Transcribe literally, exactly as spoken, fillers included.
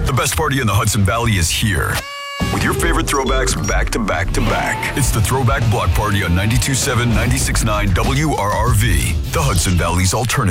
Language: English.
The best party in the Hudson Valley is here, with your favorite throwbacks back to back to back. It's the Throwback Block Party on ninety-two point seven, ninety-six point nine W R R V, the Hudson Valley's alternative.